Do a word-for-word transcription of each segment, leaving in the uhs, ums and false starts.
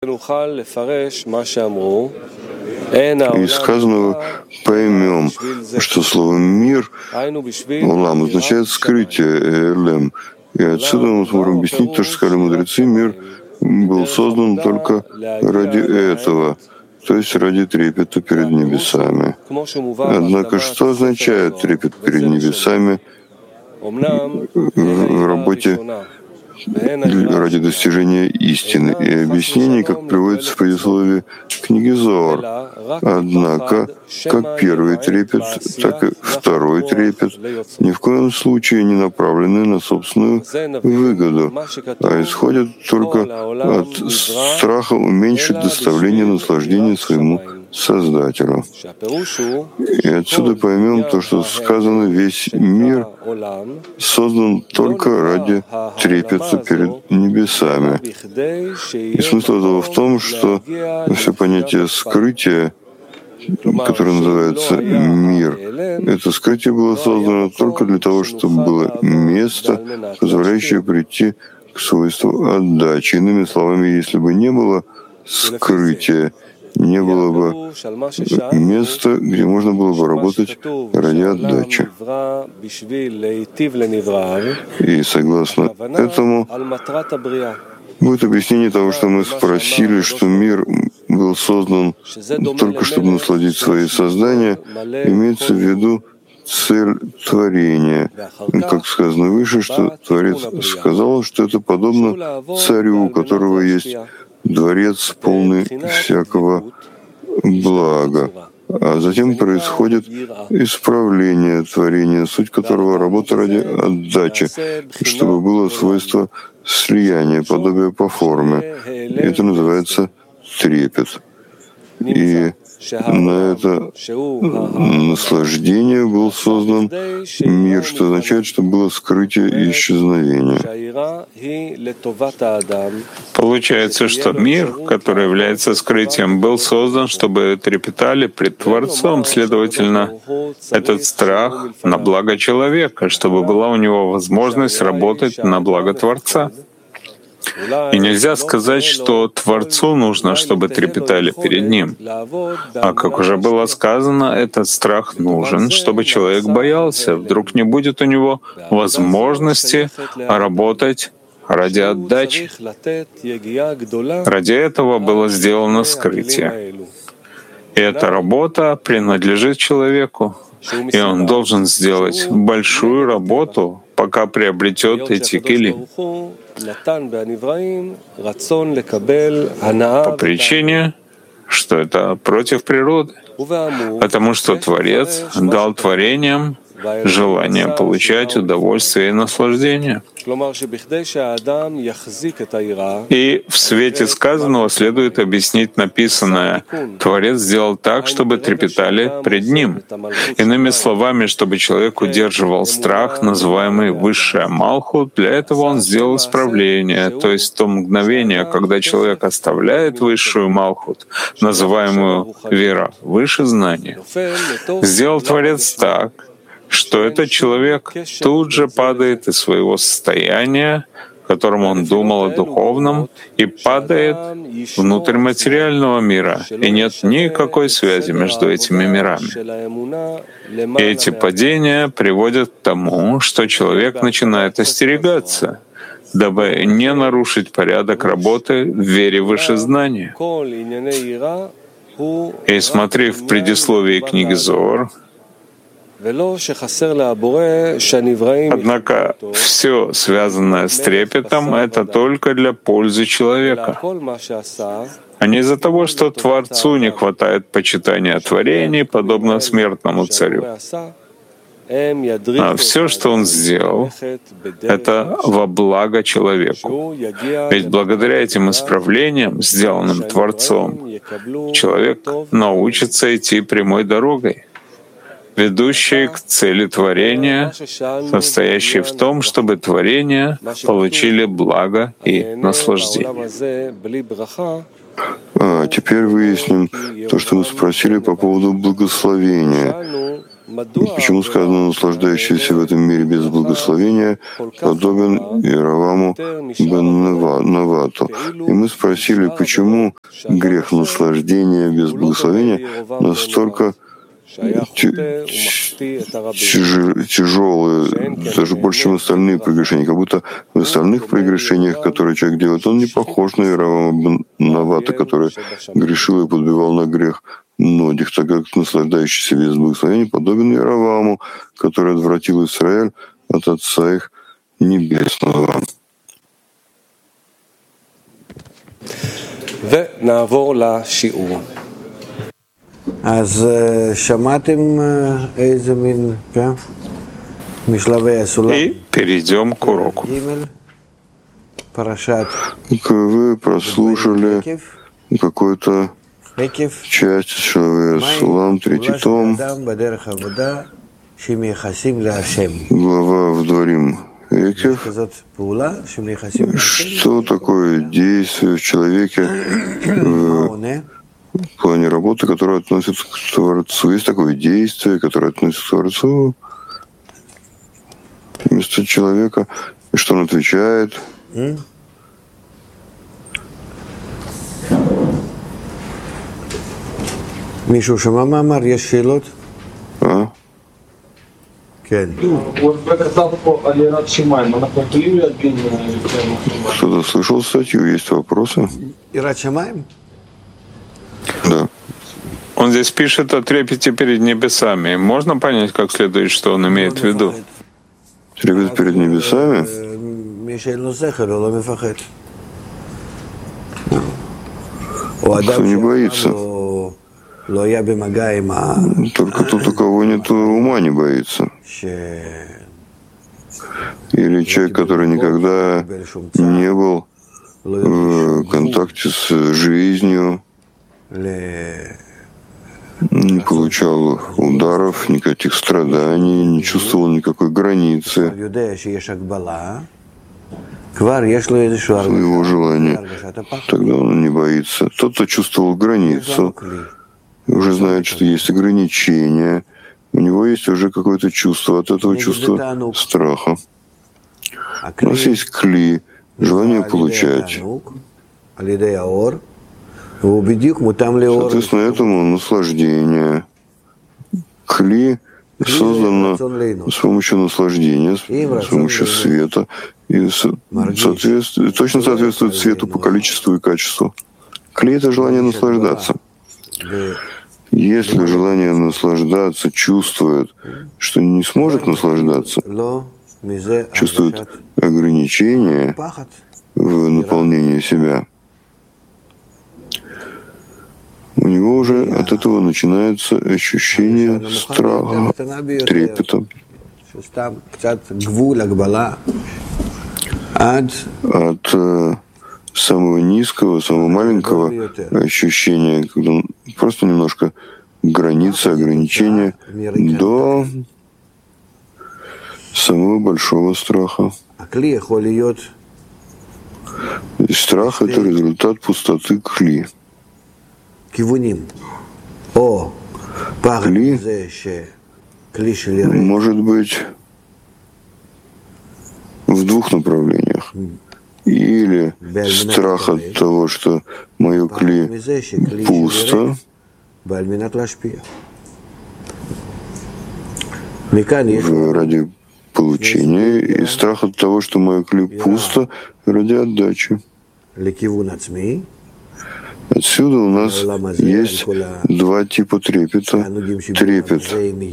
Из сказанного поймем, что слово «мир» «олам» означает «скрытие» «элем». И отсюда мы сможем объяснить то, что сказали мудрецы: мир был создан только ради этого, то есть ради трепета перед небесами. Однако что означает трепет перед небесами в работе ради достижения истины? И объяснение, как приводится в предисловии книги Зоар. Однако, как первый трепет, так и второй трепет ни в коем случае не направлены на собственную выгоду, а исходят только от страха уменьшить доставление наслаждения своему Создателю. И отсюда поймем то, что сказано: весь мир создан только ради трепета перед небесами. И смысл этого в том, что все понятие скрытия, которое называется мир, это скрытие было создано только для того, чтобы было место, позволяющее прийти к свойству отдачи. Иными словами, если бы не было скрытия, не было бы места, где можно было бы работать ради отдачи. И согласно этому будет объяснение того, что мы спросили, что мир был создан только чтобы насладить свои создания, имеется в виду цель творения. Как сказано выше, что Творец сказал, что это подобно царю, у которого есть дворец, полный всякого блага. А затем происходит исправление творения, суть которого — работа ради отдачи, чтобы было свойство слияния, подобие по форме. И это называется трепет. И на это наслаждение был создан мир, что означает, что было скрытие и исчезновение. Получается, что мир, который является скрытием, был создан, чтобы трепетали пред Творцом. Следовательно, этот страх на благо человека, чтобы была у него возможность работать на благо Творца. И нельзя сказать, что Творцу нужно, чтобы трепетали перед Ним. А как уже было сказано, этот страх нужен, чтобы человек боялся, вдруг не будет у него возможности работать ради отдачи. Ради этого было сделано скрытие. И эта работа принадлежит человеку. И он должен сделать большую работу, пока приобретет эти килим. По причине, что это против природы. Потому что Творец дал творениям желание получать удовольствие и наслаждение. И в свете сказанного следует объяснить написанное. Творец сделал так, чтобы трепетали пред Ним. Иными словами, чтобы человек удерживал страх, называемый высшая Малхут, для этого он сделал исправление, то есть то мгновение, когда человек оставляет высшую Малхут, называемую вера выше знания, сделал Творец так, что этот человек тут же падает из своего состояния, в котором он думал о духовном, и падает внутрь материального мира, и нет никакой связи между этими мирами. И эти падения приводят к тому, что человек начинает остерегаться, дабы не нарушить порядок работы в вере выше знания. И смотри в предисловии книги Зоар, однако все, связанное с трепетом, это только для пользы человека, а не из-за того, что Творцу не хватает почитания творений, подобно смертному царю. А все, что он сделал, это во благо человеку. Ведь благодаря этим исправлениям, сделанным Творцом, человек научится идти прямой дорогой, ведущие к цели творения, состоящей в том, чтобы творения получили благо и наслаждение. А теперь выясним то, что вы спросили по поводу благословения. Почему сказано, наслаждающийся в этом мире без благословения подобен Иераваму бен Навату? И мы спросили, почему грех наслаждения без благословения настолько тяжелые, даже больше, чем остальные прегрешения. Как будто в остальных прегрешениях, которые человек делает, он не похож на Иеравама бен Навата, который грешил и подбивал на грех многих, так как наслаждающийся без благословения подобен Иераваму, который отвратил Израиль от Отца их Небесного. אז שמעתם איזה מין, כן? משלבי הסולם. И перейдем к уроку. פרשת Вы прослушали какую-то часть Шалавея Сулам, третий том, глава в Дворим Экев. Что такое действие в человеке в плане работы, которое относится к Творцу? Есть такое действие, которое относится к Творцу вместо человека, и что он отвечает? מישהו שמע מה אמר? יש שאלות? А? כן. Кто-то слышал статью? Есть вопросы? יראת שמיים? Да. Он здесь пишет о трепете перед небесами. Можно понять, как следует, что он имеет в виду? Трепет перед небесами? מי שאין לו שכל, הוא לא מפחד. או אדם не боится. לא היה במגע עם ה... Только тот, у кого нет ума, не боится. Или человек, который никогда не был в контакте с жизнью, не получал ударов, никаких страданий, не чувствовал никакой границы своего желания. Тогда он не боится. Тот, кто чувствовал границу, уже знает, что есть ограничения, у него есть уже какое-то чувство, от этого чувства страха. У нас есть кли, желание получать. Соответственно, этому наслаждение. Кли создано с помощью наслаждения, с помощью света, и соответствует, точно соответствует свету по количеству и качеству. Кли — это желание наслаждаться. Если желание наслаждаться чувствует, что не сможет наслаждаться, чувствует ограничения в наполнении себя, у него уже от этого начинается ощущение страха, трепета. От э, самого низкого, самого маленького ощущения, когда просто немножко границы, ограничения, до самого большого страха. И страх — это результат пустоты кли. Кли может быть в двух направлениях. Или страх от того, что мое кли пусто, ради получения, и страх от того, что мое кли пусто, ради отдачи. Отсюда у нас есть два типа трепета. Трепет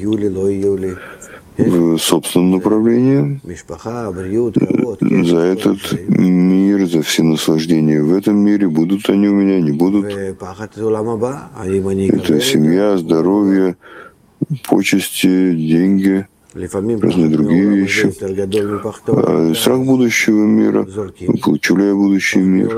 в собственном направлении, за этот мир, за все наслаждения в этом мире, будут они у меня, не будут. Это семья, здоровье, почести, деньги, разные другие вещи. А страх будущего мира, получу ли я будущий мир?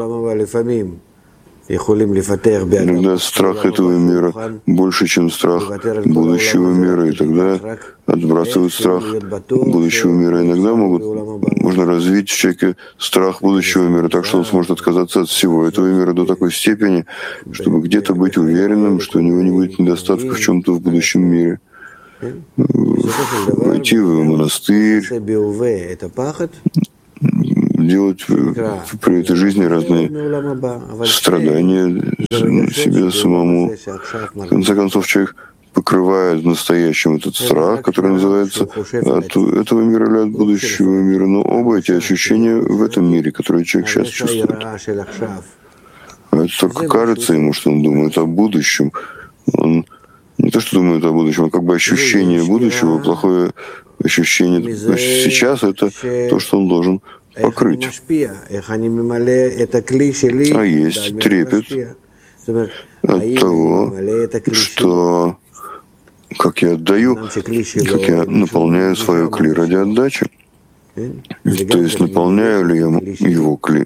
Иногда страх этого мира больше, чем страх будущего мира, и тогда отбрасывают страх будущего мира. Иногда могут, можно развить в человеке страх будущего мира так, что он сможет отказаться от всего этого мира до такой степени, чтобы где-то быть уверенным, что у него не будет недостатка в чем-то в будущем мире. войти в монастырь, делать при этой жизни разные страдания себе самому. В конце концов, человек покрывает в настоящем этот страх, который называется от этого мира или от будущего мира. Но оба эти ощущения в этом мире, которые человек сейчас чувствует. А это только кажется ему, что он думает о будущем. Он не то, что думает о будущем, а как бы ощущение будущего, плохое ощущение сейчас — это то, что он должен покрыть. А есть трепет от того, что как я отдаю, как я наполняю свое кли ради отдачи. То есть наполняю ли я его кли.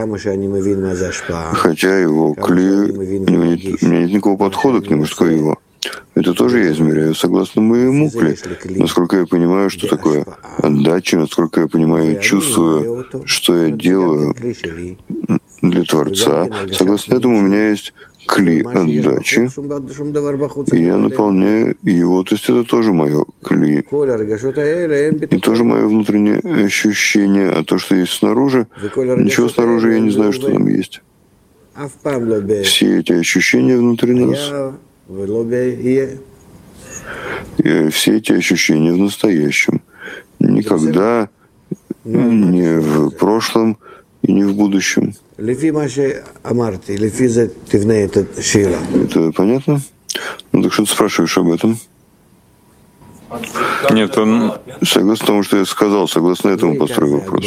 Хотя его кли, у меня нет, у меня нет никакого подхода к нему, что такое его. Это тоже я измеряю согласно моему кли. Насколько я понимаю, что такое отдача, насколько я понимаю и чувствую, что я делаю для Творца. Согласно этому у меня есть кли отдачи, и я наполняю его, то есть это тоже мое кли. И тоже мое внутреннее ощущение, а то, что есть снаружи, ничего снаружи я не знаю, что там есть. Все эти ощущения внутри нас, и все эти ощущения в настоящем. Никогда не в прошлом и не в будущем. Это понятно? Ну так что ты спрашиваешь об этом? Нет, он... Согласно тому, что я сказал, согласно этому построю вопрос.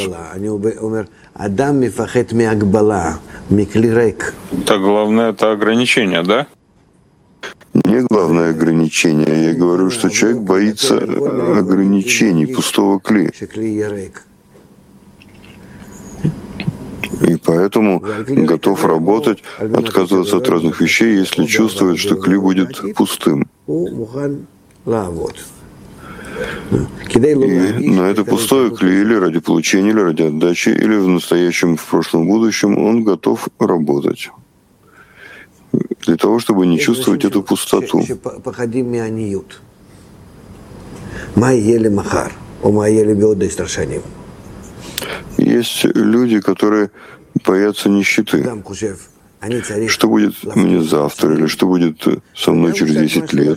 Так главное — это ограничение, да? Не главное ограничение. Я говорю, что человек боится ограничений, пустого кли. И поэтому готов работать, отказываться от разных вещей, если чувствует, что кли будет пустым. И на это пустое кли или ради получения, или ради отдачи, или в настоящем, в прошлом, в будущем он готов работать. Для того, чтобы не чувствовать эту пустоту. Есть люди, которые боятся нищеты. Что будет мне завтра, или что будет со мной через десять лет?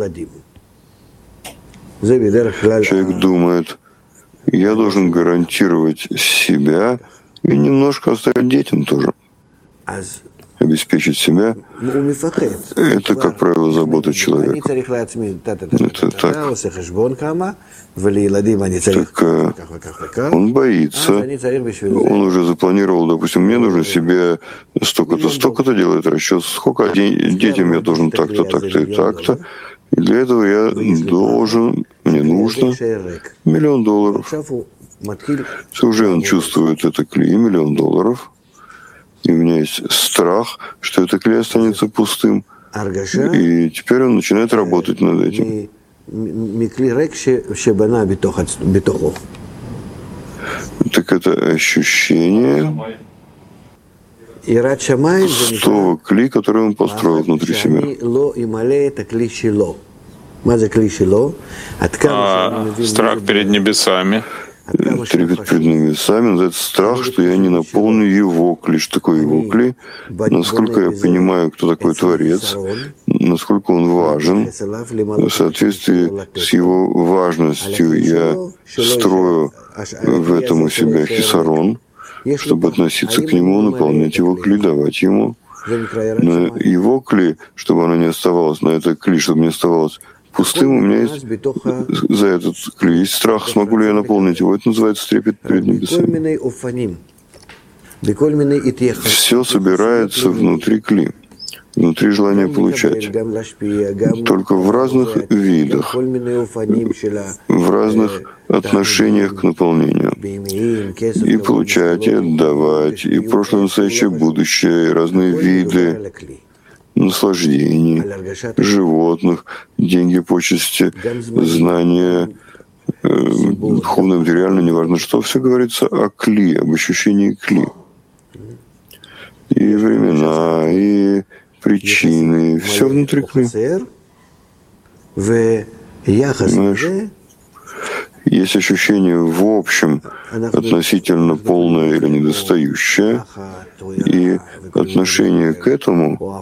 Человек думает, я должен гарантировать себя и немножко оставить детям тоже. Обеспечить себя — это, как правило, забота человека. Это так. Так он боится. Он уже запланировал, допустим, мне нужно себе столько-то, столько-то делать расчет, сколько детям я должен так-то, так-то и так-то. И для этого я должен, мне нужно миллион долларов. Уже он чувствует это кли, миллион долларов. И у меня есть страх, что это кли останется пустым. И теперь он начинает работать над этим. Так это ощущение пустого кли, который он построил внутри себя. А страх перед небесами. Трепет перед небесами, называется страх, что я не наполню его кли. Что такое его кли? Насколько я понимаю, кто такой Творец, насколько он важен, в соответствии с его важностью я строю в этом у себя хисарон, чтобы относиться к нему, наполнять его кли, давать ему. Но его кли, чтобы оно не оставалось, на это кли, чтобы не оставалось пустым, у меня есть за этот кли есть страх, смогу ли я наполнить его. Это называется трепет перед небесами. Все собирается внутри кли, внутри желания получать. Только в разных видах, в разных отношениях к наполнению. И получать, и отдавать, и прошлое, настоящее, будущее, и разные виды наслаждений, животных, деньги, почести, знания, э, духовно, материально, неважно что, все говорится о кли, об ощущении кли. И времена, и причины, все внутри кли. Понимаешь? Есть ощущение в общем относительно полное или недостающее, и отношение к этому